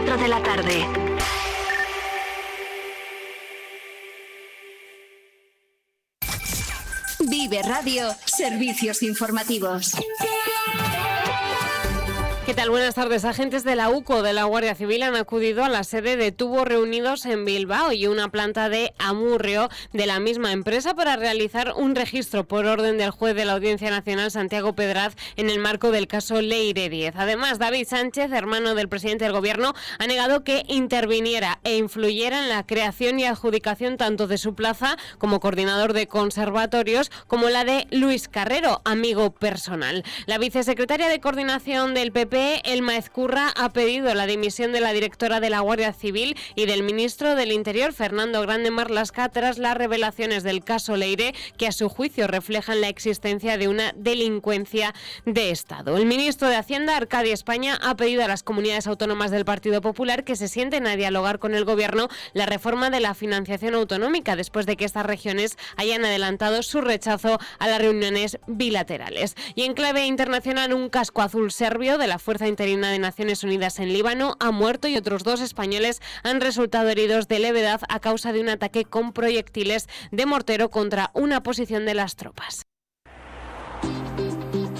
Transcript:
4 de la tarde. Vive Radio, servicios informativos. ¿Qué tal? Buenas tardes. Agentes de la UCO de la Guardia Civil han acudido a la sede de Tubos Reunidos en Bilbao y una planta de Amurrio de la misma empresa para realizar un registro por orden del juez de la Audiencia Nacional Santiago Pedraz en el marco del caso Leire 10. Además, David Sánchez, hermano del presidente del Gobierno, ha negado que interviniera e influyera en la creación y adjudicación tanto de su plaza como coordinador de conservatorios como la de Luis Carrero, amigo personal. La vicesecretaria de Coordinación del PP, Elma Ezcurra, ha pedido la dimisión de la directora de la Guardia Civil y del ministro del Interior, Fernando Grande Marlaska, tras las revelaciones del caso Leire, que a su juicio reflejan la existencia de una delincuencia de Estado. El ministro de Hacienda, Arcadio España, ha pedido a las comunidades autónomas del Partido Popular que se sienten a dialogar con el Gobierno la reforma de la financiación autonómica, después de que estas regiones hayan adelantado su rechazo a las reuniones bilaterales. Y en clave internacional, un casco azul serbio de la Fuerza Interina de Naciones Unidas en Líbano ha muerto y otros 2 españoles han resultado heridos de levedad a causa de un ataque con proyectiles de mortero contra una posición de las tropas.